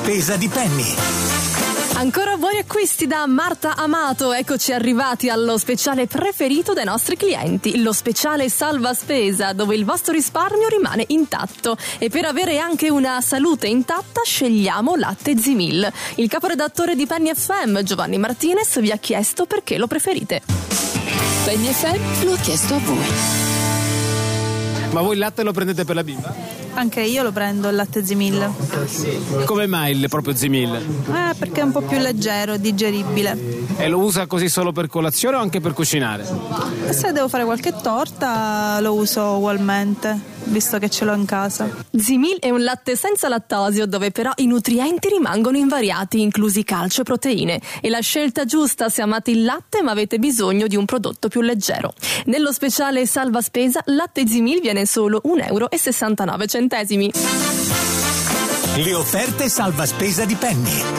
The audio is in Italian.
Spesa di Penny. Ancora buoni acquisti da Marta Amato, eccoci arrivati allo speciale preferito dai nostri clienti, lo speciale salva spesa, dove il vostro risparmio rimane intatto. E per avere anche una salute intatta scegliamo Latte Zimil. Il caporedattore di Penny FM, Giovanni Martinez, vi ha chiesto perché lo preferite. Penny FM lo ha chiesto a voi. Ma voi il latte lo prendete per la bimba? Anche io lo prendo, il latte Zimil. Come mai il proprio Zimil? Perché è un po' più leggero, digeribile. E lo usa così solo per colazione o anche per cucinare? Se devo fare qualche torta lo uso ugualmente, visto che ce l'ho in casa. Zimil è un latte senza lattosio, dove però i nutrienti rimangono invariati, inclusi calcio e proteine. E la scelta giusta se amate il latte ma avete bisogno di un prodotto più leggero. Nello speciale salva spesa, latte Zimil viene solo €1,69. Le offerte salva spesa di Penny.